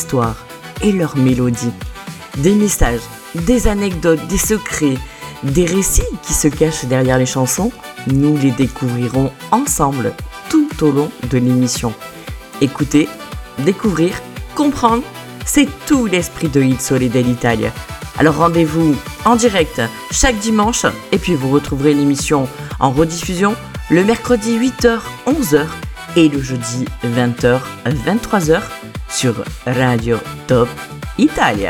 histoires et leurs mélodies. Des messages, des anecdotes, des secrets, des récits qui se cachent derrière les chansons, nous les découvrirons ensemble tout au long de l'émission. Écouter, découvrir, comprendre, c'est tout l'esprit de Il Sole dell'Italia. Alors rendez-vous en direct chaque dimanche et puis vous retrouverez l'émission en rediffusion le mercredi 8h, 11h et le jeudi 20h, 23h sur Radio Top Italia.